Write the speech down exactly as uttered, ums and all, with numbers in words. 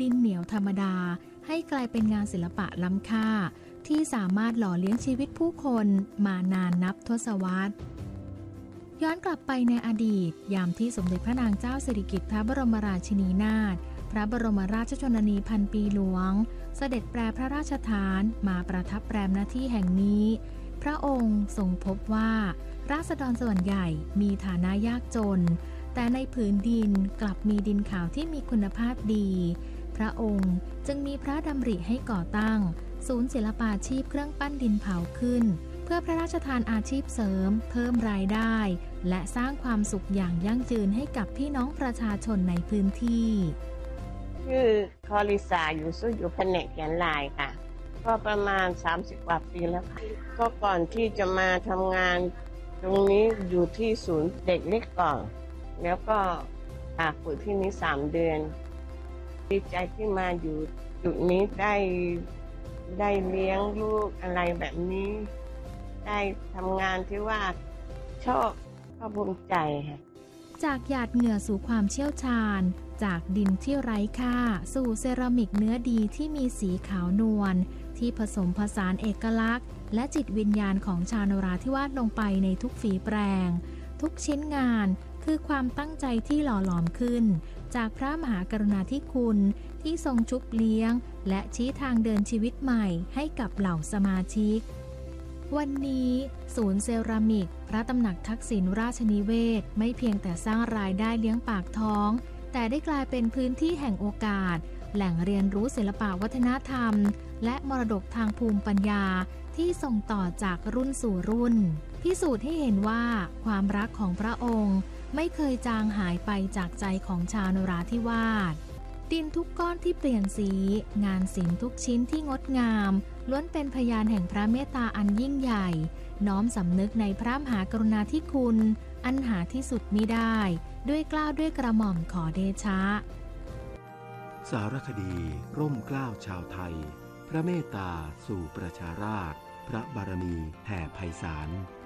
ดินเหนียวธรรมดาให้กลายเป็นงานศิลปะล้ำค่าที่สามารถหล่อเลี้ยงชีวิตผู้คนมานานนับทศวรรษย้อนกลับไปในอดีตยามที่สมเด็จพระนางเจ้าสิริกิติ์พระบรมราชินีนาถพระบรมราชชนนีพันปีหลวงเสด็จแปรพระราชทานมาประทับแรมณที่แห่งนี้พระองค์ทรงพบว่าราษฎรส่วนใหญ่มีฐานะยากจนแต่ในผืนดินกลับมีดินขาวที่มีคุณภาพดีพระองค์จึงมีพระดำริให้ก่อตั้งศูนย์ศิลปาชีพเครื่องปั้นดินเผาขึ้นเพื่อพระราชทานอาชีพเสริมเพิ่มรายได้และสร้างความสุขอย่างยั่งยืนให้กับพี่น้องประชาชนในพื้นที่ชื่อคอลิสาอยู่สู้อยู่แผนกเขียนลายค่ะก็ประมาณสามสิบกว่าปีแล้วค่ะก็ก่อนที่จะมาทำงานตรงนี้อยู่ที่ศูนย์เด็กเล็กก่อนแล้วก็ฝึกที่นี้สามเดือนดีใจที่มาอยู่จุดนี้ได้ได้เลี้ยงลูกอะไรแบบนี้ได้ทำงานที่ว่าชอบก็ภูมิใจค่ะจากหยาดเหงื่อสู่ความเชี่ยวชาญจากดินที่ไร้ค่าสู่เซรามิกเนื้อดีที่มีสีขาวนวลที่ผสมผสานเอกลักษณ์และจิตวิญญาณของชาวนราธิวาสลงไปในทุกฝีแปรงทุกชิ้นงานคือความตั้งใจที่หล่อหลอมขึ้นจากพระมหากรุณาธิคุณที่ทรงชุบเลี้ยงและชี้ทางเดินชีวิตใหม่ให้กับเหล่าสมาชิกวันนี้ศูนย์เซรามิกพระตำหนักทักษิณราชนิเวศไม่เพียงแต่สร้างรายได้เลี้ยงปากท้องแต่ได้กลายเป็นพื้นที่แห่งโอกาสแหล่งเรียนรู้ศิลปวัฒนธรรมและมรดกทางภูมิปัญญาที่ส่งต่อจากรุ่นสู่รุ่นพิสูจน์ให้เห็นว่าความรักของพระองค์ไม่เคยจางหายไปจากใจของชาวนราธิวาสดินทุกก้อนที่เปลี่ยนสีงานศิลป์ทุกชิ้นที่งดงามล้วนเป็นพยานแห่งพระเมตตาอันยิ่งใหญ่น้อมสำนึกในพระมหากรุณาธิคุณอันหาที่สุดมิได้ด้วยเกล้าด้วยกระหม่อมขอเดชะสารคดีร่มเกล้าชาวไทยพระเมตตาสู่ประชาราษฎร์พระบารมีแผ่ไพศาล